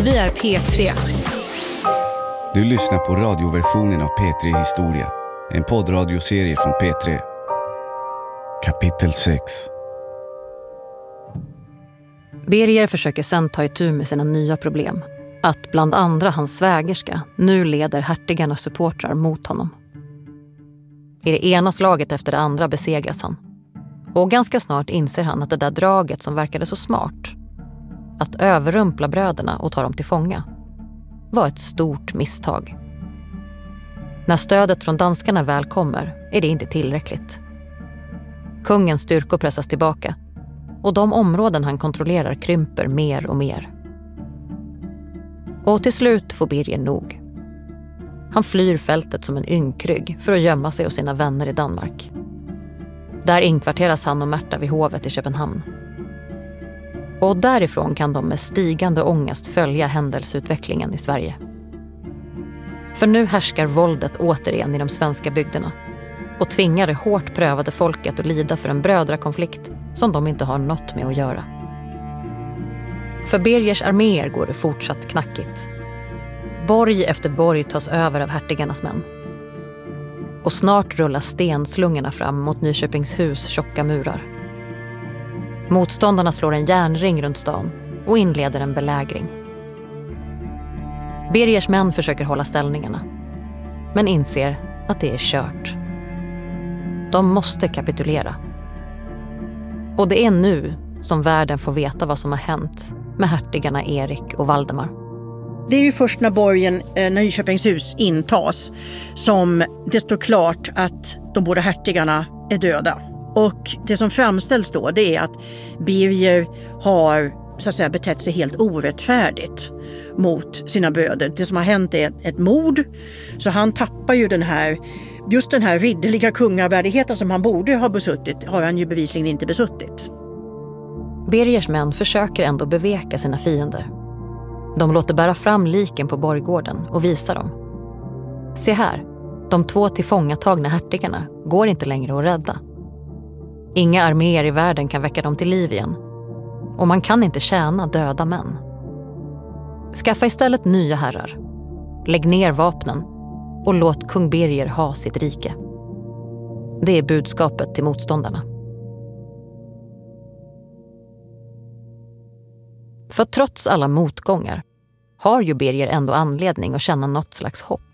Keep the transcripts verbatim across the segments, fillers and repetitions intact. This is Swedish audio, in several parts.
Vi är P tre. Du lyssnar på radioversionen av P tre Historia. En poddradioserie från P tre. Kapitel sex. Birger försöker sedan ta itu med sina nya problem. Att bland andra hans svägerska nu leder hertigarnas supportrar mot honom. I det ena slaget efter det andra besegras han. Och ganska snart inser han att det där draget som verkade så smart, att överrumpla bröderna och ta dem till fånga, var ett stort misstag. När stödet från danskarna väl kommer är det inte tillräckligt. Kungens styrkor pressas tillbaka och de områden han kontrollerar krymper mer och mer. Och till slut får Birger nog. Han flyr fältet som en ynkrygg för att gömma sig hos sina vänner i Danmark. Där inkvarteras han och Märta vid hovet i Köpenhamn. Och därifrån kan de med stigande ångest följa händelseutvecklingen i Sverige. För nu härskar våldet återigen i de svenska bygderna och tvingar det hårt prövade folket att lida för en brödrakonflikt som de inte har något med att göra. För Birgers arméer går det fortsatt knackigt. Borg efter borg tas över av hertigarnas män. Och snart rullar stenslungorna fram mot Nyköpingshus tjocka murar. Motståndarna slår en järnring runt stan och inleder en belägring. Birgers män försöker hålla ställningarna, men inser att det är kört. De måste kapitulera. Och det är nu som världen får veta vad som har hänt med hertigarna Erik och Valdemar. Det är ju först när borgen, när Nyköpingshus intas, som det står klart att de båda hertigarna är döda. Och det som framställs då, det är att Birger har så att säga betett sig helt orättfärdigt mot sina bröder. Det som har hänt är ett mord, så han tappar ju den här, just den här ridderliga kungavärdigheten som han borde ha besuttit, har han ju bevisligen inte besuttit. Birgers män försöker ändå beveka sina fiender. De låter bära fram liken på borggården och visa dem. Se här, de två tillfångatagna hertigarna går inte längre att rädda. Inga arméer i världen kan väcka dem till liv igen. Och man kan inte tjäna döda män. Skaffa istället nya herrar. Lägg ner vapnen och låt kung Birger ha sitt rike. Det är budskapet till motståndarna. För trots alla motgångar har ju Birger ändå anledning att känna något slags hopp.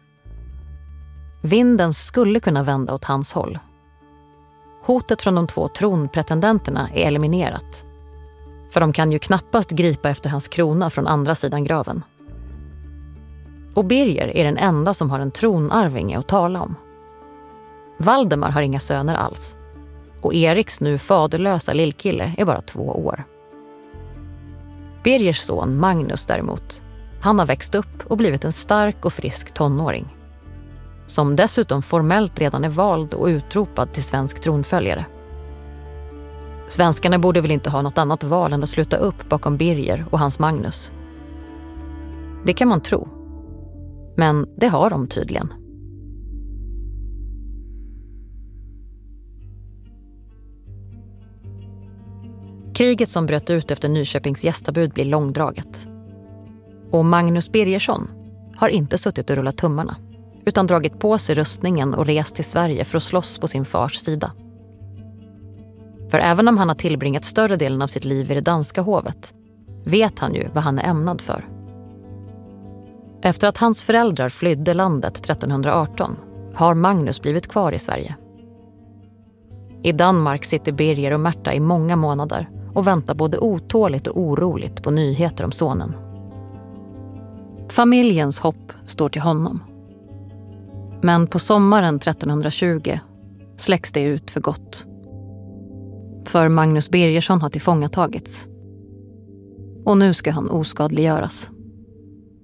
Vinden skulle kunna vända åt hans håll. Hotet från de två tronpretendenterna är eliminerat. För de kan ju knappast gripa efter hans krona från andra sidan graven. Och Birger är den enda som har en tronarvinge att tala om. Valdemar har inga söner alls. Och Eriks nu faderlösa lillkille är bara två år. Birgers son Magnus däremot, han har växt upp och blivit en stark och frisk tonåring. Som dessutom formellt redan är vald och utropad till svensk tronföljare. Svenskarna borde väl inte ha något annat val än att sluta upp bakom Birger och hans Magnus. Det kan man tro. Men det har de tydligen. Kriget som bröt ut efter Nyköpings gästabud blir långdraget. Och Magnus Birgersson har inte suttit och rullat tummarna, utan dragit på sig rustningen och rest till Sverige för att slåss på sin fars sida. För även om han har tillbringat större delen av sitt liv i det danska hovet, vet han ju vad han är ämnad för. Efter att hans föräldrar flydde landet trettonhundraarton har Magnus blivit kvar i Sverige. I Danmark sitter Birger och Märta i många månader och väntar både otåligt och oroligt på nyheter om sonen. Familjens hopp står till honom. Men på sommaren trettonhundratjugo släcks det ut för gott. För Magnus Birgersson har tillfångatagits. Och nu ska han oskadliggöras.